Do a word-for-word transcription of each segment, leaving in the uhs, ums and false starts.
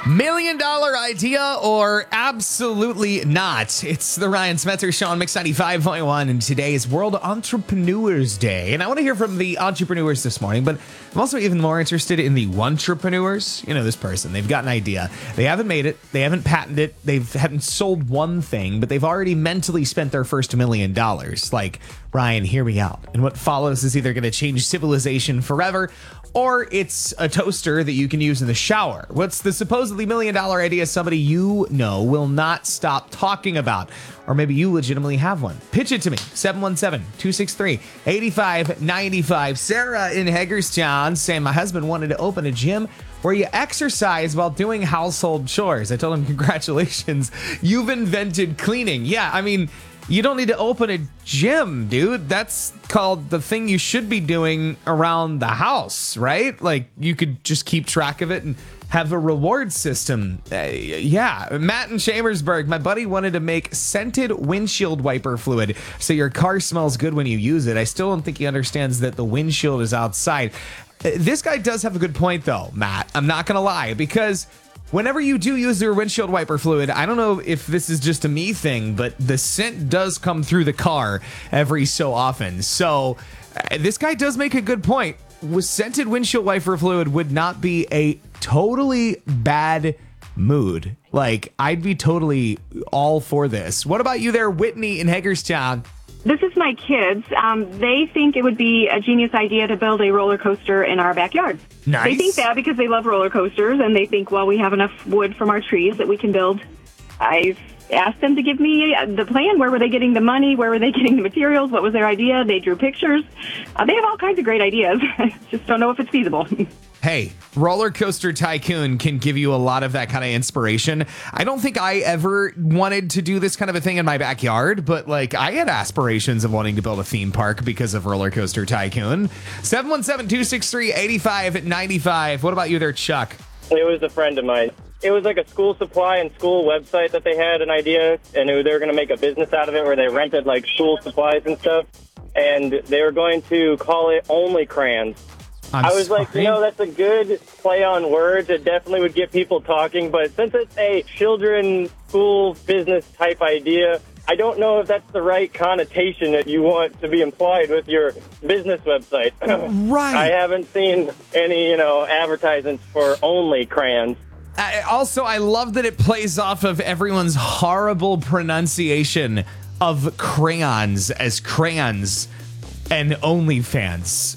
Million dollar idea or absolutely not? It's the Ryan Smetzer Show on Mix ninety-five point one, and today is World Entrepreneurs Day. And I want to hear from the entrepreneurs this morning, but I'm also even more interested in the entrepreneurs. You know, this person, they've got an idea. They haven't made it. They haven't patented it. They haven't sold one thing, but they've already mentally spent their first million dollars. Like, Ryan, hear me out. And what follows is either going to change civilization forever, or it's a toaster that you can use in the shower. What's the supposedly million dollar idea somebody you know will not stop talking about? Or maybe you legitimately have one. Pitch it to me. seven one seven, two six three, eight five nine five. Sarah in Hagerstown saying, my husband wanted to open a gym where you exercise while doing household chores. I told him, congratulations, you've invented cleaning. Yeah, I mean, you don't need to open a gym, dude. That's called the thing you should be doing around the house, right? Like, you could just keep track of it and have a reward system. Uh, yeah. Matt in Chambersburg, my buddy wanted to make scented windshield wiper fluid so your car smells good when you use it. I still don't think he understands that the windshield is outside. Uh, this guy does have a good point, though, Matt. I'm not going to lie, because whenever you do use your windshield wiper fluid, I don't know if this is just a me thing, but the scent does come through the car every so often. So uh, this guy does make a good point. With scented windshield wiper fluid would not be a totally bad mood. Like, I'd be totally all for this. What about you there, Whitney in Hagerstown? This is my kids. Um, they think it would be a genius idea to build a roller coaster in our backyard. Nice. They think that because they love roller coasters, and they think, well, we have enough wood from our trees that we can build. I've asked them to give me the plan. Where were they getting the money? Where were they getting the materials? What was their idea? They drew pictures. Uh, they have all kinds of great ideas. Just don't know if it's feasible. Hey, Roller Coaster Tycoon can give you a lot of that kind of inspiration. I don't think I ever wanted to do this kind of a thing in my backyard, but like, I had aspirations of wanting to build a theme park because of Roller Coaster Tycoon. seven one seven, two six three, eight five nine five. What about you there, Chuck? It was a friend of mine. It was like a school supply and school website that they had an idea, and it, they were going to make a business out of it where they rented like school supplies and stuff, and they were going to call it Only Crayons. I'm I was sorry. like, you know, that's a good play on words. It definitely would get people talking. But since it's a children school business type idea, I don't know if that's the right connotation that you want to be implied with your business website. Right. I haven't seen any, you know, advertisements for Only Crayons. I, also, I love that it plays off of everyone's horrible pronunciation of crayons as crayons and OnlyFans.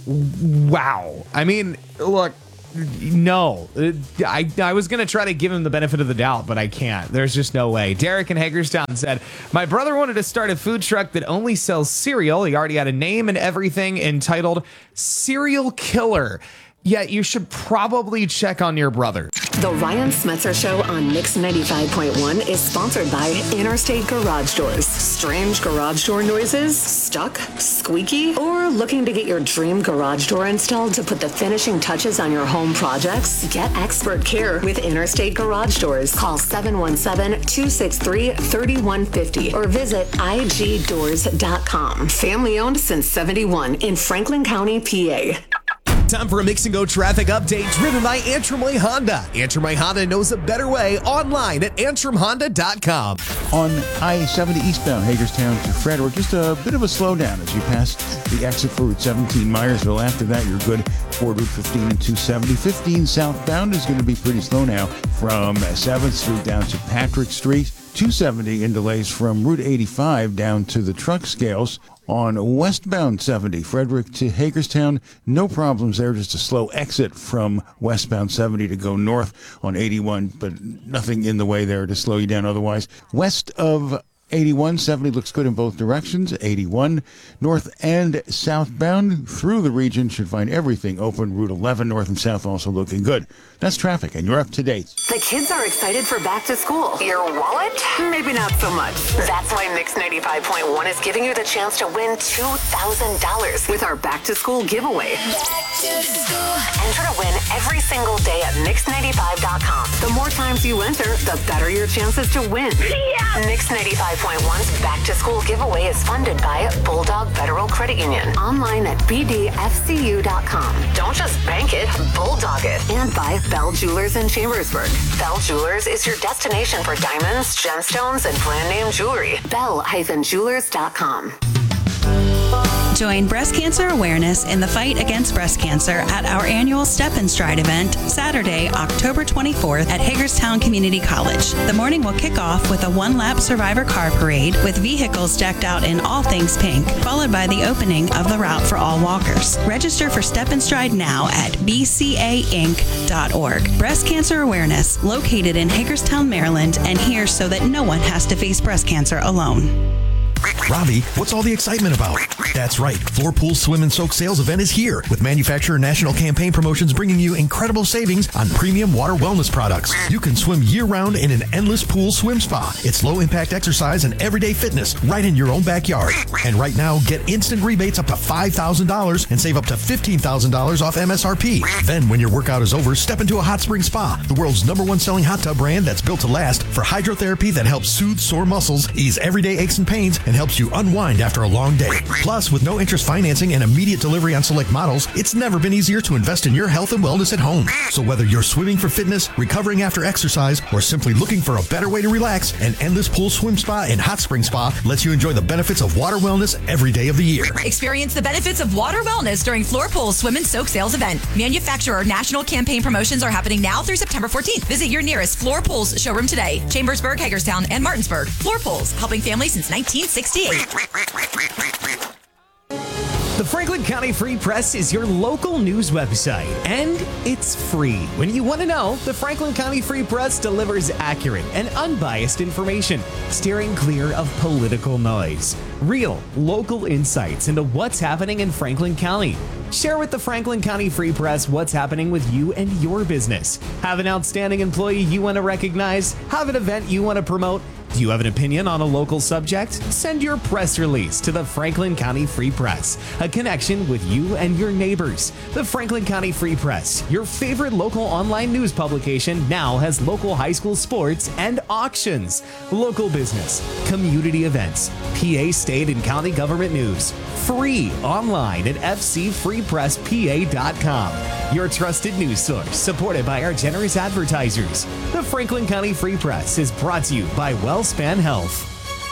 Wow. I mean, look, no. I, I was going to try to give him the benefit of the doubt, but I can't. There's just no way. Derek in Hagerstown said, my brother wanted to start a food truck that only sells cereal. He already had a name and everything entitled Serial Killer. Yeah, you should probably check on your brother. The Ryan Smetzer Show on Mix ninety-five point one is sponsored by Interstate Garage Doors. Strange garage door noises? Stuck? Squeaky? Or looking to get your dream garage door installed to put the finishing touches on your home projects? Get expert care with Interstate Garage Doors. Call seven one seven, two six three, three one five zero or visit I G doors dot com. Family owned since seventy-one in Franklin County, P A. Time for a Mix and Go traffic update driven by Antrim Way Honda. Antrim Way Honda knows a better way online at antrim honda dot com. On I seventy eastbound Hagerstown to Frederick, just a bit of a slowdown as you pass the exit for Route seventeen Myersville. After that, you're good for Route fifteen and two seventy. fifteen southbound is going to be pretty slow now from seventh Street down to Patrick Street. two seventy in delays from Route eighty-five down to the truck scales. On westbound seventy, Frederick to Hagerstown, no problems there, just a slow exit from westbound seventy to go north on eighty-one, but nothing in the way there to slow you down otherwise. West of eighty-one, seventy looks good in both directions. eighty-one, north and southbound through the region should find everything open. Route eleven, north and south also looking good. That's traffic, and you're up to date. The kids are excited for back to school. Your wallet? Maybe not so much. That's why Mix ninety-five point one is giving you the chance to win two thousand dollars with our back to school giveaway. Back to school. Enter to win every single day at mix ninety-five dot com. The more times you enter, the better your chances to win. Yeah! Mix ninety-five ninety-five point one's Back to School giveaway is funded by Bulldog Federal Credit Union. Online at b d f c u dot com. Don't just bank it, bulldog it. And by Bell Jewelers in Chambersburg. Bell Jewelers is your destination for diamonds, gemstones, and brand name jewelry. bell dash jewelers dot com. Join breast cancer awareness in the fight against breast cancer at our annual Step and Stride event, Saturday, October twenty-fourth at Hagerstown Community College. The morning will kick off with a one-lap survivor car parade with vehicles decked out in all things pink, followed by the opening of the route for all walkers. Register for Step and Stride now at b c a inc dot org. Breast cancer awareness, located in Hagerstown, Maryland, and here so that no one has to face breast cancer alone. Robbie, what's all the excitement about? That's right. Floor Pool Swim and Soak sales event is here with manufacturer national campaign promotions bringing you incredible savings on premium water wellness products. You can swim year-round in an endless pool swim spa. It's low-impact exercise and everyday fitness right in your own backyard. And right now, get instant rebates up to five thousand dollars and save up to fifteen thousand dollars off M S R P. Then, when your workout is over, step into a hot spring spa, the world's number one selling hot tub brand that's built to last for hydrotherapy that helps soothe sore muscles, ease everyday aches and pains, and helps you unwind after a long day. Plus, with no interest financing and immediate delivery on select models, it's never been easier to invest in your health and wellness at home. So whether you're swimming for fitness, recovering after exercise, or simply looking for a better way to relax, an endless pool swim spa and hot spring spa lets you enjoy the benefits of water wellness every day of the year. Experience the benefits of water wellness during Floor Pool's Swim and Soak sales event. Manufacturer national campaign promotions are happening now through September fourteenth. Visit your nearest Floor Pools showroom today. Chambersburg, Hagerstown, and Martinsburg. Floor Pools, helping families since nineteen sixty-eight. The Franklin County Free Press is your local news website, and it's free. When you want to know, the Franklin County Free Press delivers accurate and unbiased information, steering clear of political noise. Real, local insights into what's happening in Franklin County. Share with the Franklin County Free Press what's happening with you and your business. Have an outstanding employee you want to recognize? Have an event you want to promote? Do you have an opinion on a local subject? Send your press release to the Franklin County Free Press, a connection with you and your neighbors. The Franklin County Free Press, your favorite local online news publication, now has local high school sports and auctions, local business, community events, P A state and county government news, free online at f c free press p a dot com. Your trusted news source, supported by our generous advertisers. The Franklin County Free Press is brought to you by WellSpan Health.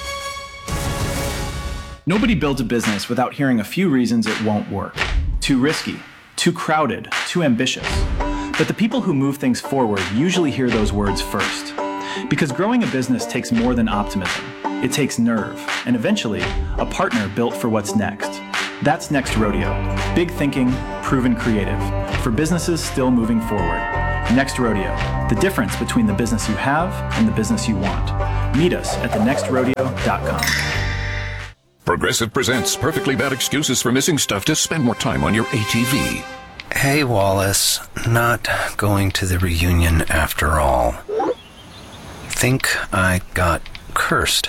Nobody builds a business without hearing a few reasons it won't work. Too risky, too crowded, too ambitious. But the people who move things forward usually hear those words first. Because growing a business takes more than optimism. It takes nerve, and eventually, a partner built for what's next. That's Next Rodeo. Big thinking, proven creative. For businesses still moving forward. Next Rodeo. The difference between the business you have and the business you want. Meet us at the next rodeo dot com. Progressive presents Perfectly Bad Excuses for Missing Stuff to Spend More Time on Your A T V. Hey, Wallace. Not going to the reunion after all. Think I got cursed.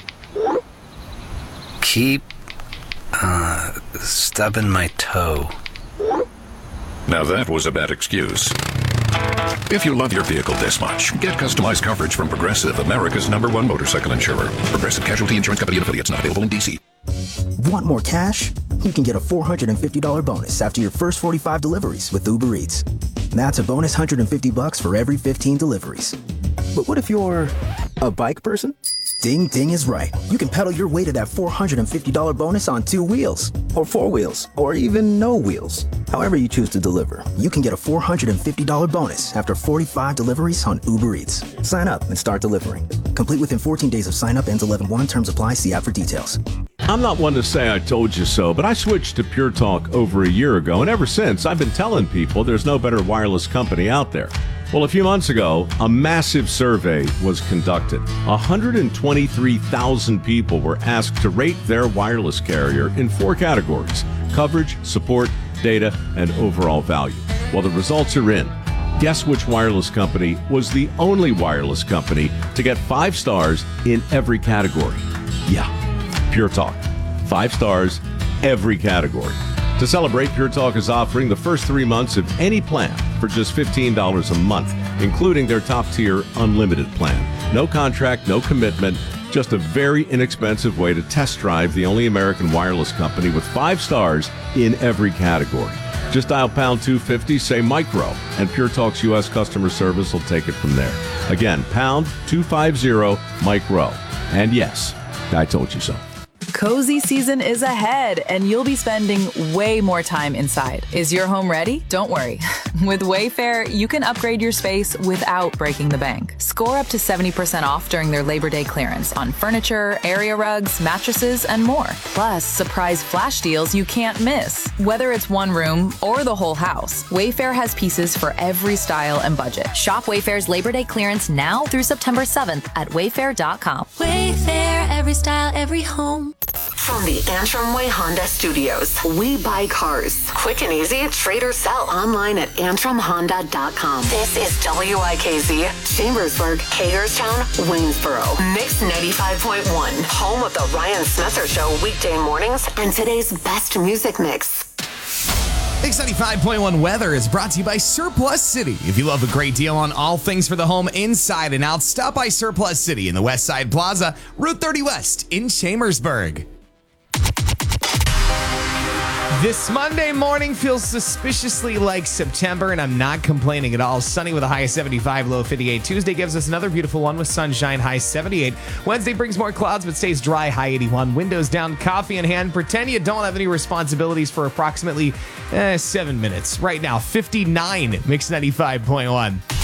Keep, uh, stubbing my toe. Now that was a bad excuse. If you love your vehicle this much, get customized coverage from Progressive, America's number one motorcycle insurer. Progressive Casualty Insurance Company and affiliates, not available in D C. Want more cash? You can get a four hundred fifty dollars bonus after your first forty-five deliveries with Uber Eats. That's a bonus one hundred fifty bucks for every fifteen deliveries. But what if you're a bike person? Ding Ding is right. You can pedal your way to that four hundred fifty dollars bonus on two wheels, or four wheels, or even no wheels. However you choose to deliver, you can get a four hundred fifty dollars bonus after forty-five deliveries on Uber Eats. Sign up and start delivering. Complete within fourteen days of sign up. Ends eleven one. Terms apply. See app for details. I'm not one to say I told you so, but I switched to Pure Talk over a year ago, and ever since, I've been telling people there's no better wireless company out there. Well, a few months ago, a massive survey was conducted. one hundred twenty-three thousand people were asked to rate their wireless carrier in four categories: coverage, support, data, and overall value. Well, the results are in. Guess which wireless company was the only wireless company to get five stars in every category? Yeah, Pure Talk. Five stars, every category. To celebrate, Pure Talk is offering the first three months of any plan for just fifteen dollars a month, including their top-tier unlimited plan. No contract, no commitment, just a very inexpensive way to test drive the only American wireless company with five stars in every category. Just dial pound two fifty, say micro, and Pure Talk's U S customer service will take it from there. Again, pound two fifty, micro. And yes, I told you so. Cozy season is ahead, and you'll be spending way more time inside. Is your home ready? Don't worry. With Wayfair, you can upgrade your space without breaking the bank. Score up to seventy percent off during their Labor Day clearance on furniture, area rugs, mattresses, and more. Plus, surprise flash deals you can't miss. Whether it's one room or the whole house, Wayfair has pieces for every style and budget. Shop Wayfair's Labor Day clearance now through September seventh at wayfair dot com. Wayfair, every style, every home. From the Antrim Way Honda Studios, we buy cars. Quick and easy, trade or sell online at antrim honda dot com. This is W I K Z, Chambersburg, Hagerstown, Waynesboro. Mix ninety-five point one, home of the Ryan Smetzer Show weekday mornings and today's best music mix. Mix ninety-five point one weather is brought to you by Surplus City. If you love a great deal on all things for the home inside and out, stop by Surplus City in the West Side Plaza, Route thirty West in Chambersburg. This Monday morning feels suspiciously like September, and I'm not complaining at all. Sunny with a high of seventy-five, low of fifty-eight. Tuesday gives us another beautiful one with sunshine, high seventy-eight. Wednesday brings more clouds but stays dry, high eighty-one. Windows down, coffee in hand. Pretend you don't have any responsibilities for approximately eh, seven minutes. Right now, fifty-nine, Mix ninety-five point one.